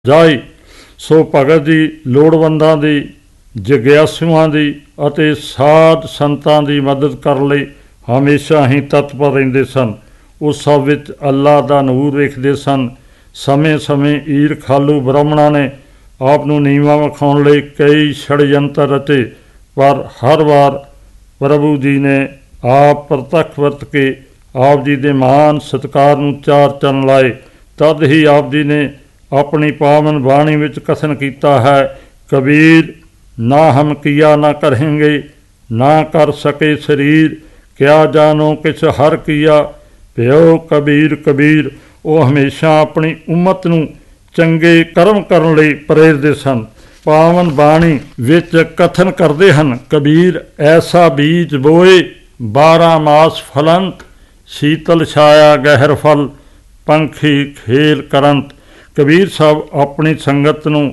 ਜਾਈ। ਸੋ ਭਗਤ ਜੀ ਲੋੜਵੰਦਾਂ ਦੀ, ਜਗਿਆਸੂਆਂ ਦੀ ਅਤੇ ਸਾਧ ਸੰਤਾਂ ਦੀ ਮਦਦ ਕਰਨ ਲਈ ਹਮੇਸ਼ਾ ਹੀ ਤਤਪਰ ਰਹਿੰਦੇ ਸਨ। ਉਸ ਸਭ ਵਿੱਚ ਅੱਲਾਹ ਦਾ ਨੂਰ ਵੇਖਦੇ ਸਨ। ਸਮੇਂ ਸਮੇਂ ਈਰ ਖਾਲੂ ਬ੍ਰਾਹਮਣਾਂ ਨੇ ਆਪ ਨੂੰ ਨੀਵਾਂ ਵਿਖਾਉਣ ਲਈ ਕਈ ਛੜਯੰਤਰ ਰਚੇ, ਪਰ ਹਰ ਵਾਰ ਪ੍ਰਭੂ ਜੀ ਨੇ ਆਪ ਪ੍ਰਤੱਖ ਵਰਤ ਕੇ ਆਪ ਜੀ ਦੇ ਮਾਨ ਸਤਿਕਾਰ ਨੂੰ ਚਾਰ ਚੰਨ ਲਾਏ। ਤਦ ਹੀ ਆਪ ਜੀ ਨੇ ਆਪਣੀ ਪਾਵਨ ਬਾਣੀ ਵਿੱਚ ਕਥਨ ਕੀਤਾ ਹੈ, ਕਬੀਰ ਨਾ ਹਮ ਕੀਆ ਨਾ ਕਰਾਂਗੇ, ਨਾ ਕਰ ਸਕੇ ਸਰੀਰ, ਕਿਆ ਜਾਨੋ ਕਿਛ ਹਰ ਕੀਆ, ਪਿਓ ਕਬੀਰ ਕਬੀਰ। ਉਹ ਹਮੇਸ਼ਾ ਆਪਣੀ ਉਮਤ ਨੂੰ ਚੰਗੇ ਕਰਮ ਕਰਨ ਲਈ ਪ੍ਰੇਰਦੇ ਸਨ। ਪਾਵਨ ਬਾਣੀ ਵਿੱਚ ਕਥਨ ਕਰਦੇ ਹਨ, ਕਬੀਰ ਐਸਾ ਬੀਜ ਬੋਏ 12 ਮਾਸ ਫਲੰਤ, ਸ਼ੀਤਲ ਛਾਇਆ ਗਹਿਰ ਫਲ, ਪੰਖੀ ਖੇਲ ਕਰੰਤ। ਕਬੀਰ ਸਾਹਿਬ ਆਪਣੀ ਸੰਗਤ ਨੂੰ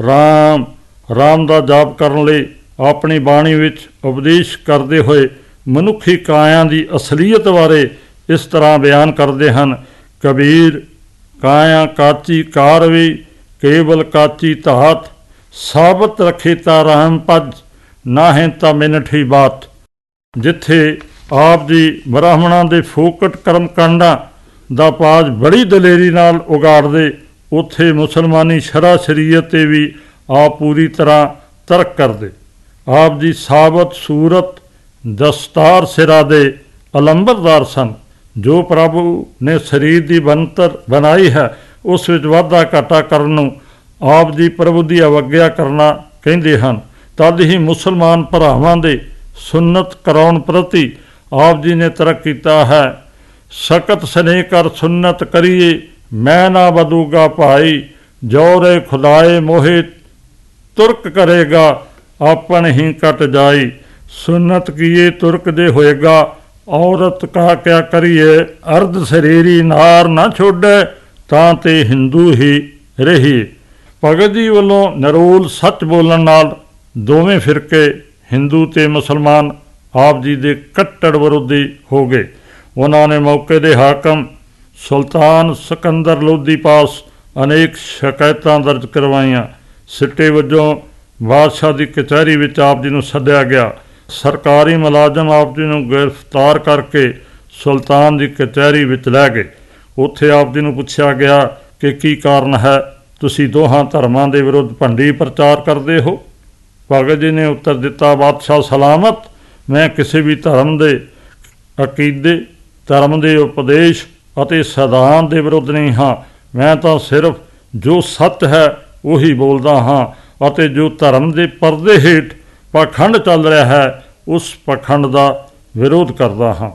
ਰਾਮ ਦਾ ਜਾਪ ਕਰਨ ਲਈ ਆਪਣੀ ਬਾਣੀ ਵਿੱਚ ਉਪਦੇਸ਼ ਕਰਦੇ ਹੋਏ ਮਨੁੱਖੀ ਕਾਇਆ ਦੀ ਅਸਲੀਅਤ ਬਾਰੇ ਇਸ ਤਰ੍ਹਾਂ ਬਿਆਨ ਕਰਦੇ ਹਨ, ਕਬੀਰ ਕਾਇਆ ਕਾਚੀ ਕਾਰਵੀ, ਕੇਵਲ ਕਾਚੀ ਧਾਤ, ਸਾਬਤ ਰੱਖੇ ਤਾਂ ਰਾਮ ਭਜ, ਨਾਹੀਂ ਤਾਂ ਮਿਨਠੀ ਬਾਤ। ਜਿੱਥੇ ਆਪ ਜੀ ਬ੍ਰਾਹਮਣਾਂ ਦੇ ਫੋਕਟ ਕਰਮ ਕਾਂਡਾਂ ਦਾ ਪਾਜ ਬੜੀ ਦਲੇਰੀ ਨਾਲ ਉਗਾੜਦੇ, ਉੱਥੇ ਮੁਸਲਮਾਨੀ ਸ਼ਰਾ ਸ਼ਰੀਅਤ 'ਤੇ ਵੀ ਆਪ ਪੂਰੀ ਤਰ੍ਹਾਂ ਤਰਕ ਕਰਦੇ। ਆਪ ਜੀ ਸਾਬਤ ਸੂਰਤ ਦਸਤਾਰ ਸਿਰਾ ਦੇ ਅਲੰਬਰਦਾਰ ਸਨ। ਜੋ ਪ੍ਰਭੂ ਨੇ ਸਰੀਰ ਦੀ ਬਣਤਰ ਬਣਾਈ ਹੈ ਉਸ ਵਿੱਚ ਵਾਧਾ ਘਾਟਾ ਕਰਨ ਨੂੰ ਆਪ ਜੀ ਪ੍ਰਭੂ ਦੀ ਅਵੱਗਿਆ ਕਰਨਾ ਕਹਿੰਦੇ ਹਨ। ਤਦ ਹੀ ਮੁਸਲਮਾਨ ਭਰਾਵਾਂ ਦੇ ਸੁੰਨਤ ਕਰਾਉਣ ਪ੍ਰਤੀ ਆਪ ਜੀ ਨੇ ਤਰਕ ਕੀਤਾ ਹੈ, ਸਖਤ ਸਨੇਹ ਕਰ ਸੁੰਨਤ ਕਰੀਏ, ਮੈਂ ਨਾ ਬਦੂਗਾ ਭਾਈ, ਜੋਰੇ ਖੁਦਾਏ ਮੋਹਿ ਤੁਰਕ ਕਰੇਗਾ, ਆਪਨ ਹੀ ਕਟ ਜਾਈ। ਸੁੰਨਤ ਕੀਏ ਤੁਰਕ ਦੇ ਹੋਏਗਾ, ਔਰਤ ਕਾ ਕਿਆ ਕਰੀਏ, ਅਰਧ ਸਰੀਰੀ ਨਾਰ ਨਾ ਛੋਡੇ, ਤਾਂ ਤੇ ਹਿੰਦੂ ਹੀ ਰਹੀ। ਭਗਤ ਜੀ ਵੱਲੋਂ ਨਿਰੋਲ ਸੱਚ ਬੋਲਣ ਨਾਲ ਦੋਵੇਂ ਫਿਰਕੇ ਹਿੰਦੂ ਤੇ ਮੁਸਲਮਾਨ ਆਪ ਜੀ ਦੇ ਕੱਟੜ ਵਿਰੋਧੀ ਹੋ ਗਏ। ਉਹਨਾਂ ਨੇ ਮੌਕੇ ਦੇ ਹਾਕਮ ਸੁਲਤਾਨ ਸਿਕੰਦਰ ਲੋਧੀ ਪਾਸ ਅਨੇਕ ਸ਼ਿਕਾਇਤਾਂ ਦਰਜ ਕਰਵਾਈਆਂ। ਸਿੱਟੇ ਵਜੋਂ ਬਾਦਸ਼ਾਹ ਦੀ ਕਚਹਿਰੀ ਵਿੱਚ ਆਪ ਜੀ ਨੂੰ ਸੱਦਿਆ ਗਿਆ। ਸਰਕਾਰੀ ਮੁਲਾਜ਼ਮ ਆਪ ਜੀ ਨੂੰ ਗ੍ਰਿਫਤਾਰ ਕਰਕੇ ਸੁਲਤਾਨ ਦੀ ਕਚਹਿਰੀ ਵਿੱਚ ਲੈ ਗਏ। ਉੱਥੇ ਆਪ ਜੀ ਨੂੰ ਪੁੱਛਿਆ ਗਿਆ ਕਿ ਕੀ ਕਾਰਨ ਹੈ, ਤੁਸੀਂ ਦੋਹਾਂ ਧਰਮਾਂ ਦੇ ਵਿਰੁੱਧ ਭੰਡੀ ਪ੍ਰਚਾਰ ਕਰਦੇ ਹੋ। ਭਗਤ ਜੀ ਨੇ ਉੱਤਰ ਦਿੱਤਾ, ਬਾਦਸ਼ਾਹ ਸਲਾਮਤ, ਮੈਂ ਕਿਸੇ ਵੀ ਧਰਮ ਦੇ ਅਕੀਦੇ, ਧਰਮ ਦੇ ਉਪਦੇਸ਼ ਅਤੇ ਸਿਧਾਂਤ ਦੇ ਵਿਰੁੱਧ ਨਹੀਂ ਹਾਂ। ਮੈਂ ਤਾਂ ਸਿਰਫ ਜੋ ਸੱਚ ਹੈ ਉਹੀ ਬੋਲਦਾ ਹਾਂ ਅਤੇ ਜੋ ਧਰਮ ਦੇ ਪਰਦੇ ਹੇਠ ਪਾਖੰਡ ਚੱਲ ਰਿਹਾ ਹੈ ਉਸ ਪਾਖੰਡ ਦਾ ਵਿਰੋਧ ਕਰਦਾ ਹਾਂ।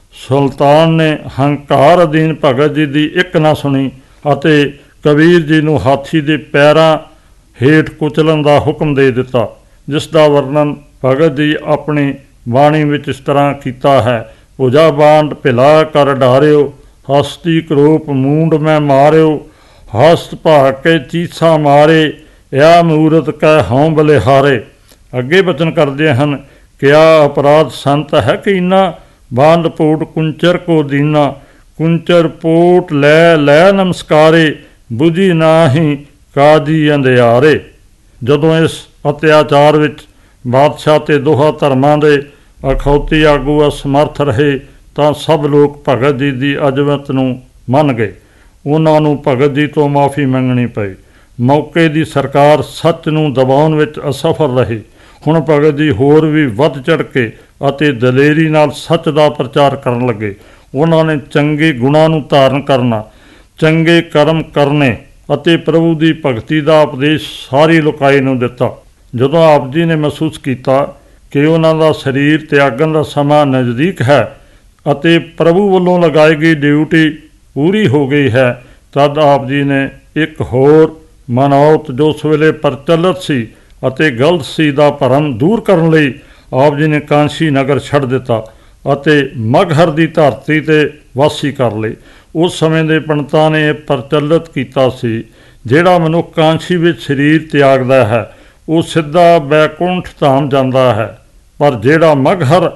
ਸੁਲਤਾਨ ਨੇ ਹੰਕਾਰ ਅਧੀਨ ਭਗਤ ਜੀ ਦੀ ਇੱਕ ਨਾ ਸੁਣੀ ਅਤੇ ਕਬੀਰ ਜੀ ਨੂੰ ਹਾਥੀ ਦੇ ਪੈਰਾਂ ਹੇਠ ਕੁਚਲਣ ਦਾ ਹੁਕਮ ਦੇ ਦਿੱਤਾ, ਜਿਸ ਦਾ ਵਰਣਨ ਭਗਤ ਜੀ ਆਪਣੀ ਬਾਣੀ ਵਿੱਚ ਇਸ ਤਰ੍ਹਾਂ ਕੀਤਾ ਹੈ, ਭੁਜਾ ਬਾਂਡ ਭਿਲਾ ਕਰ ਡਾਰਿਓ, ਹਸਤੀ ਕਰੂਪ ਮੂੰਡ ਮੈਂ ਮਾਰਿਓ, ਹਸਤ ਭਾਗ ਕੇ ਚੀਸਾ ਮਾਰੇ, ਯਾ ਮੂਰਤ ਕੈ ਹਉ ਬਲਿਹਾਰੇ। ਅੱਗੇ ਬਚਨ ਕਰਦੇ ਹਨ, ਕਿਆ ਅਪਰਾਧ ਸੰਤ ਹੈ ਕੀਨਾ, ਬਾਂਡ ਪੋਟ ਕੁੰਚਰ ਕੋ ਦੀਨਾ, ਕੁੰਚਰ ਪੋਟ ਲੈ ਲੈ ਨਮਸਕਾਰੇ, ਬੁਝੀ ਨਾਹੀਂ ਕਾਜੀ ਅੰਧਿਆਰੇ। ਜਦੋਂ ਇਸ ਅਤਿਆਚਾਰ ਵਿੱਚ ਬਾਦਸ਼ਾਹ ਤੇ ਦੋਹਾਂ ਧਰਮਾਂ ਦੇ ਅਖੌਤੀ ਆਗੂ ਅਸਮਰਥ ਰਹੇ ਤਾਂ ਸਭ ਲੋਕ ਭਗਤ ਜੀ ਦੀ ਅਜ਼ਮਤ ਨੂੰ ਮੰਨ ਗਏ। ਉਹਨਾਂ ਨੂੰ ਭਗਤ ਜੀ ਤੋਂ ਮਾਫੀ ਮੰਗਣੀ ਪਈ। ਮੌਕੇ ਦੀ ਸਰਕਾਰ ਸੱਚ ਨੂੰ ਦਬਾਉਣ ਵਿੱਚ ਅਸਫਲ ਰਹੀ। ਹੁਣ ਭਗਤ ਜੀ ਹੋਰ ਵੀ ਵੱਧ ਚੜ੍ਹ ਕੇ ਅਤੇ ਦਲੇਰੀ ਨਾਲ ਸੱਚ ਦਾ ਪ੍ਰਚਾਰ ਕਰਨ ਲੱਗੇ। ਉਹਨਾਂ ਨੇ ਚੰਗੇ ਗੁਣਾਂ ਨੂੰ ਧਾਰਨ ਕਰਨਾ, ਚੰਗੇ ਕਰਮ ਕਰਨੇ ਅਤੇ ਪ੍ਰਭੂ ਦੀ ਭਗਤੀ ਦਾ ਉਪਦੇਸ਼ ਸਾਰੀ ਲੋਕਾਈ ਨੂੰ ਦਿੱਤਾ। ਜਦੋਂ ਆਪ ਜੀ ਨੇ ਮਹਿਸੂਸ ਕੀਤਾ ਕਿ ਉਹਨਾਂ ਦਾ ਸਰੀਰ ਤਿਆਗਣ ਦਾ ਸਮਾਂ ਨਜ਼ਦੀਕ ਹੈ ਅਤੇ ਪ੍ਰਭੂ ਵੱਲੋਂ ਲਗਾਈ ਗਈ ਡਿਊਟੀ ਪੂਰੀ ਹੋ ਗਈ ਹੈ, ਤਦ ਆਪ ਜੀ ਨੇ ਇੱਕ ਹੋਰ ਮਨੌਤ ਜੋ ਉਸ ਵੇਲੇ ਪ੍ਰਚਲਿਤ ਸੀ ਅਤੇ ਗਲਤ ਸੀ ਦਾ ਭਰਮ ਦੂਰ ਕਰਨ ਲਈ ਆਪ ਜੀ ਨੇ ਕਾਂਸ਼ੀ ਨਗਰ ਛੱਡ ਦਿੱਤਾ ਅਤੇ ਮਗਹਰ ਦੀ ਧਰਤੀ 'ਤੇ ਵਾਸੀ ਕਰ ਲਈ। ਉਸ ਸਮੇਂ ਦੇ ਪੰਡਤਾਂ ਨੇ ਇਹ ਪ੍ਰਚਲਿਤ ਕੀਤਾ ਸੀ, ਜਿਹੜਾ ਮਨੁੱਖ ਕਾਂਸ਼ੀ ਵਿੱਚ ਸਰੀਰ ਤਿਆਗਦਾ ਹੈ ਉਹ ਸਿੱਧਾ ਬੈਕੁੰਠ ਧਾਮ ਜਾਂਦਾ ਹੈ, ਪਰ ਜਿਹੜਾ ਮਗਹਰ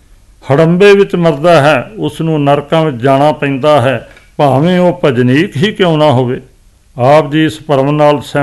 ਹੜੰਬੇ ਵਿੱਚ ਮਰਦਾ ਹੈ ਉਸ ਨੂੰ ਨਰਕਾਂ ਵਿੱਚ ਜਾਣਾ ਪੈਂਦਾ ਹੈ, ਭਾਵੇਂ ਉਹ ਭਜਨੀਕ ਹੀ ਕਿਉਂ ਨਾ ਹੋਵੇ। ਆਪ ਜੀ ਇਸ ਭਰਮ ਨਾਲ